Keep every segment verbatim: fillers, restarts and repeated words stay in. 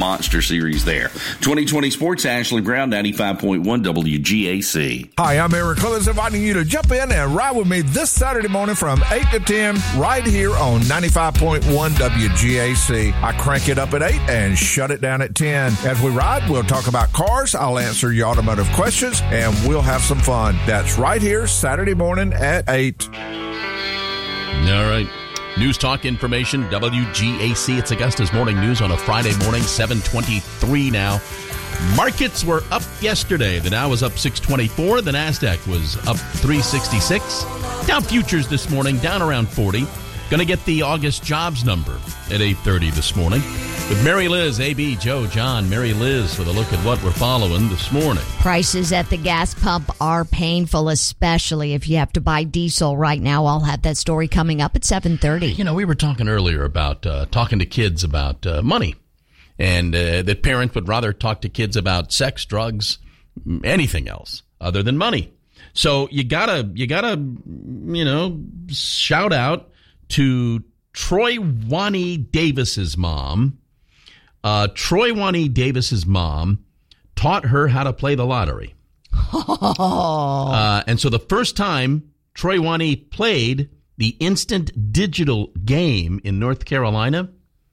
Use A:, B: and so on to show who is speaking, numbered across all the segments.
A: monster series there. twenty twenty Sports, Ashley Brown, ninety-five point one W G A C.
B: Hi, I'm Eric Clemens, inviting you to jump in and ride with me this Saturday morning from eight to ten right here on ninety-five point one W G A C. I crank it up at eight and shut it down at ten. As we ride, we'll talk about cars, I'll answer your automotive questions, and we'll have some fun. That's right here Saturday morning at eight.
C: All right. News Talk Information, W G A C. It's Augusta's Morning News on a Friday morning, seven twenty-three now. Markets were up yesterday. The Dow was up six twenty-four. The NASDAQ was up three sixty-six. Dow futures this morning down around forty. Going to get the August jobs number at eight thirty this morning. With Mary Liz, A B, Joe, John, Mary Liz with a look at what we're following this morning.
D: Prices at the gas pump are painful, especially if you have to buy diesel right now. I'll have that story coming up at seven thirty.
C: You know, we were talking earlier about uh, talking to kids about uh, money, and uh, that parents would rather talk to kids about sex, drugs, anything else other than money. So you gotta, you gotta, you know, shout out to Troy Wani Davis's mom. Uh, Troy Wani Davis's mom taught her how to play the lottery.
D: Oh.
C: Uh, and so the first time Troy Wani played the instant digital game in North Carolina,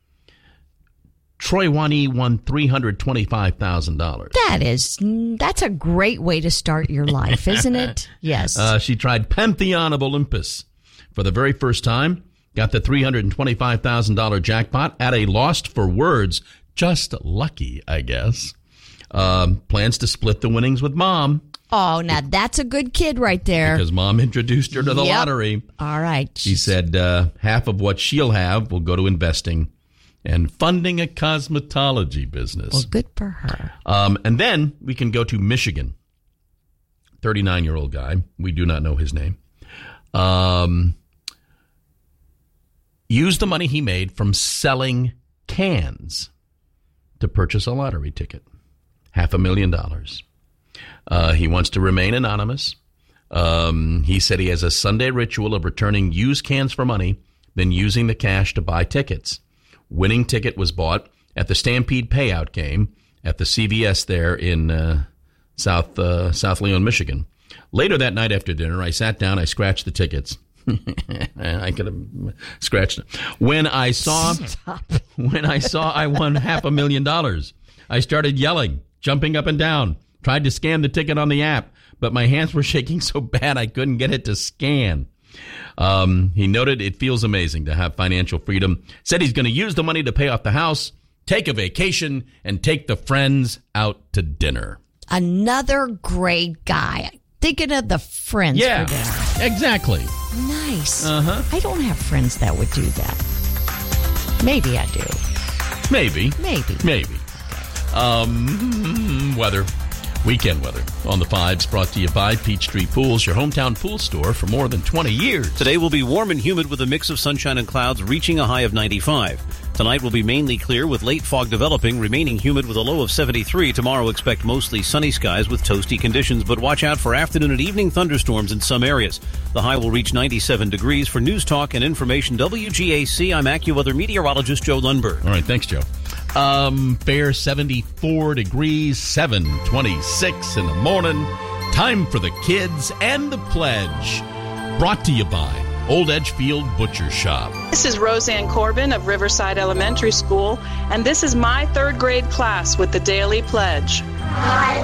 C: Troy Wani won three hundred twenty-five thousand dollars.
D: That is, that's a great way to start your life, isn't it? Yes.
C: Uh, she tried Pantheon of Olympus for the very first time, got the three hundred twenty-five thousand dollars jackpot at a lost for words. Just lucky, I guess. Um, plans to split the winnings with mom.
D: Oh, now that's a good kid right there.
C: Because mom introduced her to the
D: yep.
C: lottery.
D: All right.
C: She said uh, half of what she'll have will go to investing and funding a cosmetology business.
D: Well, good for her.
C: Um, and then we can go to Michigan. thirty-nine-year-old guy. We do not know his name. Um, used the money he made from selling cans to purchase a lottery ticket. Half a million dollars. Uh, he wants to remain anonymous. Um, he said he has a Sunday ritual of returning used cans for money, then using the cash to buy tickets. Winning ticket was bought at the Stampede payout game at the C V S there in uh, South uh, South Leon, Michigan. Later that night after dinner, I sat down, I scratched the tickets. I could have scratched it. When I saw Stop. when I saw I won half a million dollars, I started yelling, jumping up and down, tried to scan the ticket on the app, but my hands were shaking so bad I couldn't get it to scan. Um, he noted it feels amazing to have financial freedom, said he's going to use the money to pay off the house, take a vacation, and take the friends out to dinner.
D: Another great guy. Thinking of the friends
C: yeah,
D: for dinner.
C: Exactly.
D: Nice.
C: Uh-huh.
D: I don't have friends that would do that. Maybe I do.
C: Maybe.
D: Maybe.
C: Maybe. Um, weather. Weekend weather on the Fives, brought to you by Peachtree Pools, your hometown pool store for more than twenty years.
E: Today will be warm and humid with a mix of sunshine and clouds, reaching a high of ninety-five. Tonight will be mainly clear with late fog developing, remaining humid with a low of seventy-three. Tomorrow expect mostly sunny skies with toasty conditions, but watch out for afternoon and evening thunderstorms in some areas. The high will reach ninety-seven degrees. For News Talk and Information W G A C, I'm AccuWeather meteorologist Joe Lundberg.
C: All right, thanks, Joe. Um, fair seventy-four degrees, seven twenty-six in the morning. Time for the kids and the pledge. Brought to you by Old Edgefield Butcher Shop.
F: This is Roseanne Corbin of Riverside Elementary School, and this is my third grade class with the Daily Pledge.